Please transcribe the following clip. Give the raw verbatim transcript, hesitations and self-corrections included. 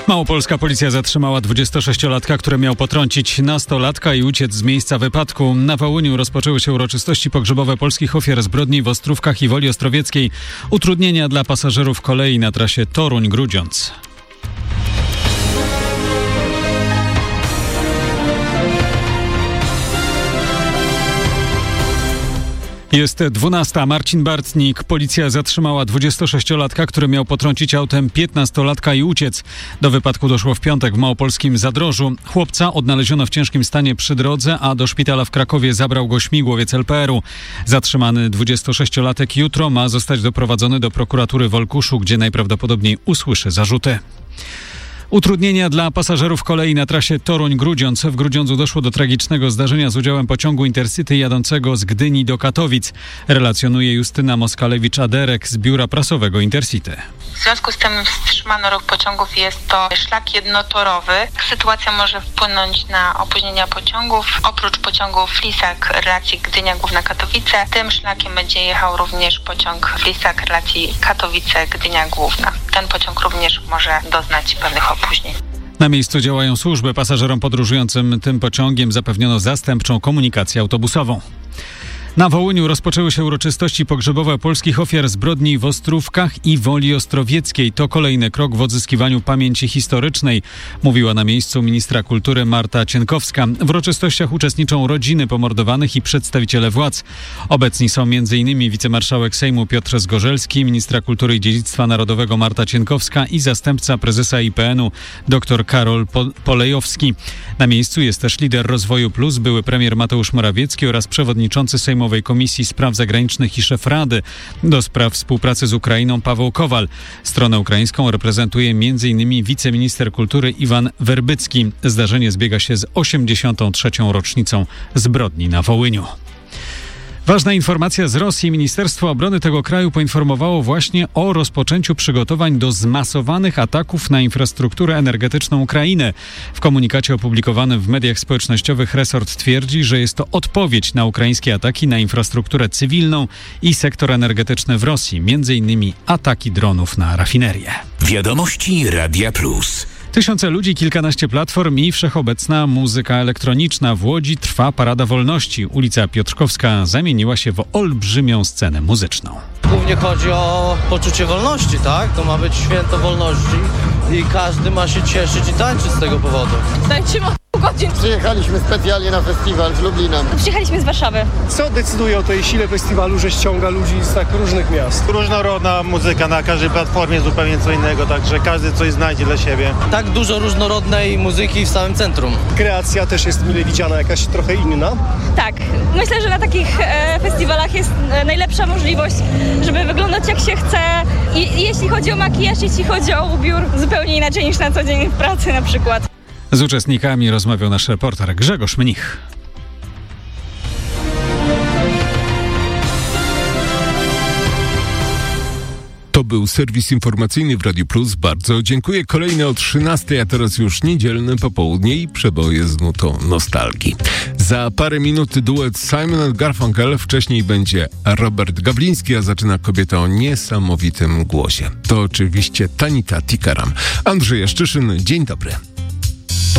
Małopolska policja zatrzymała dwudziestosześciolatka, który miał potrącić nastolatka i uciec z miejsca wypadku. Na Wołyniu rozpoczęły się uroczystości pogrzebowe polskich ofiar zbrodni w Ostrówkach i Woli Ostrowieckiej. Utrudnienia dla pasażerów kolei na trasie Toruń-Grudziądz. Jest dwunasta. Marcin Bartnik. Policja zatrzymała dwudziestosześciolatka, który miał potrącić autem piętnastolatka i uciec. Do wypadku doszło w piątek w małopolskim Zadrożu. Chłopca odnaleziono w ciężkim stanie przy drodze, a do szpitala w Krakowie zabrał go śmigłowiec L P R u. Zatrzymany dwudziestosześciolatek jutro ma zostać doprowadzony do prokuratury w Olkuszu, gdzie najprawdopodobniej usłyszy zarzuty. Utrudnienia dla pasażerów kolei na trasie Toruń-Grudziądz. W Grudziądzu doszło do tragicznego zdarzenia z udziałem pociągu Intercity jadącego z Gdyni do Katowic. Relacjonuje Justyna Moskalewicz-Aderek z biura prasowego Intercity. W związku z tym wstrzymano ruch pociągów. Jest to szlak jednotorowy. Sytuacja może wpłynąć na opóźnienia pociągów. Oprócz pociągu Flisak relacji Gdynia Główna Katowice, tym szlakiem będzie jechał również pociąg Flisak relacji Katowice Gdynia Główna. Ten pociąg również może doznać pewnych opóźnień. Na miejscu działają służby. Pasażerom podróżującym tym pociągiem zapewniono zastępczą komunikację autobusową. Na Wołyniu rozpoczęły się uroczystości pogrzebowe polskich ofiar zbrodni w Ostrówkach i Woli Ostrowieckiej. To kolejny krok w odzyskiwaniu pamięci historycznej, mówiła na miejscu ministra kultury Marta Cienkowska. W uroczystościach uczestniczą rodziny pomordowanych i przedstawiciele władz. Obecni są między innymi wicemarszałek Sejmu Piotr Zgorzelski, ministra kultury i dziedzictwa narodowego Marta Cienkowska i zastępca prezesa I P N u dr Karol Po- Polejowski. Na miejscu jest też lider Rozwoju Plus, były premier Mateusz Morawiecki oraz przewodniczący Sejmu Komisji Spraw Zagranicznych i szef Rady do spraw współpracy z Ukrainą Paweł Kowal. Stronę ukraińską reprezentuje między innymi wiceminister kultury Iwan Werbycki. Zdarzenie zbiega się z osiemdziesiątą trzecią rocznicą zbrodni na Wołyniu. Ważna informacja z Rosji. Ministerstwo Obrony tego kraju poinformowało właśnie o rozpoczęciu przygotowań do zmasowanych ataków na infrastrukturę energetyczną Ukrainy. W komunikacie opublikowanym w mediach społecznościowych resort twierdzi, że jest to odpowiedź na ukraińskie ataki na infrastrukturę cywilną i sektor energetyczny w Rosji, między innymi ataki dronów na rafinerię. Wiadomości Radia Plus. Tysiące ludzi, kilkanaście platform i wszechobecna muzyka elektroniczna. W Łodzi trwa Parada Wolności. Ulica Piotrkowska zamieniła się w olbrzymią scenę muzyczną. Głównie chodzi o poczucie wolności, tak? To ma być święto wolności i każdy ma się cieszyć i tańczyć z tego powodu. Tańczymy od pół godzin. Przyjechaliśmy specjalnie na festiwal z Lublina. Przyjechaliśmy z Warszawy. Co decyduje o tej sile festiwalu, że ściąga ludzi z tak różnych miast? Różnorodna muzyka, na każdej platformie zupełnie co innego, także każdy coś znajdzie dla siebie. Tak dużo różnorodnej muzyki w samym centrum. Kreacja też jest mile widziana, jakaś trochę inna. Tak, myślę, że na takich e, festiwalach jest e, najlepsza możliwość, żeby wyglądać jak się chce. I jeśli chodzi o makijaż, jeśli chodzi o ubiór, zupełnie inaczej niż na co dzień w pracy na przykład. Z uczestnikami rozmawiał nasz reporter Grzegorz Mnich. To był serwis informacyjny w Radiu Plus. Bardzo dziękuję. Kolejne o trzynastej, a teraz już niedzielne popołudnie i przeboje z nutą nostalgii. Za parę minut duet Simon and Garfunkel. Wcześniej będzie Robert Gawliński, a zaczyna kobieta o niesamowitym głosie. To oczywiście Tanita Tikaram. Andrzej Jaszczyszyn, dzień dobry.